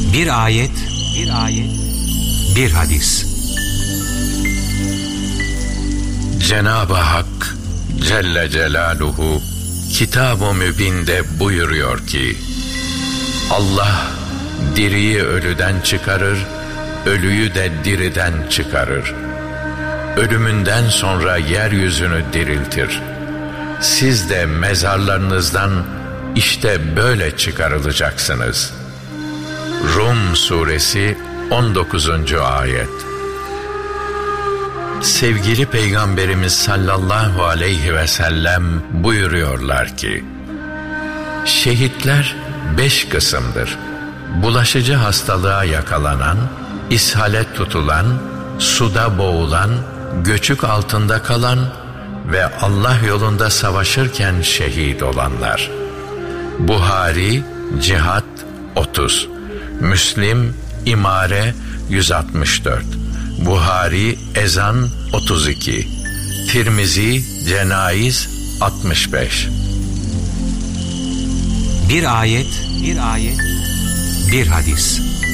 Bir ayet, bir hadis. Cenab-ı Hak Celle Celaluhu Kitab-ı Mübin'de buyuruyor ki: Allah diriyi ölüden çıkarır, ölüyü de diriden çıkarır. Ölümünden sonra yeryüzünü diriltir. Siz de mezarlarınızdan işte böyle çıkarılacaksınız. Rum Suresi 19. ayet. Sevgili Peygamberimiz sallallahu aleyhi ve sellem buyuruyorlar ki: şehitler 5 kısımdır. Bulaşıcı hastalığa yakalanan, ishale tutulan, suda boğulan, göçük altında kalan ve Allah yolunda savaşırken şehit olanlar. Buhari Cihat 30, Müslim İmare 164, Buhari Ezan 32, Tirmizi Cenayiz 65. Bir ayet, bir hadis.